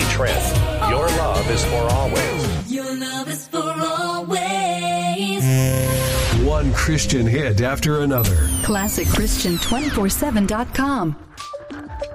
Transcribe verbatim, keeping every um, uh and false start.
Trent. Your love is for always. Your love is for always. One Christian hit after another. Classic Christian two forty-seven dot com.